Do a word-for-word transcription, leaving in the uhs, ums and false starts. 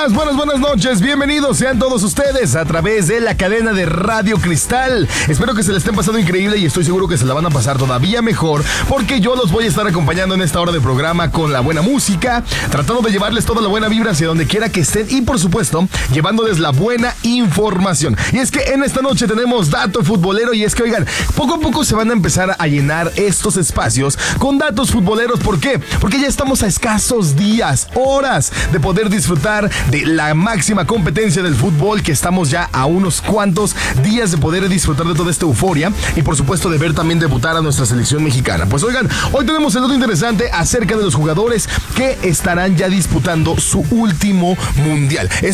días, buenas, buenas noches, bienvenidos sean todos ustedes a través de la cadena de Radio Cristal. Espero que se la estén pasando increíble y estoy seguro que se la van a pasar todavía mejor, porque yo los voy a estar acompañando en esta hora de programa con la buena música, tratando de llevarles toda la buena vibra hacia donde quiera que estén y, por supuesto, llevándoles la buena información. Y es que en esta noche tenemos dato futbolero y es que, oigan, poco a poco se van a empezar a llenar estos espacios con datos futboleros. ¿Por qué? Porque ya estamos a escasos días, horas de poder disfrutar de la máxima competencia del fútbol, que estamos ya a unos cuantos días de poder disfrutar de toda esta euforia y, por supuesto, de ver también debutar a nuestra selección mexicana. Pues oigan, hoy tenemos el dato interesante acerca de los jugadores que estarán ya disputando su último mundial.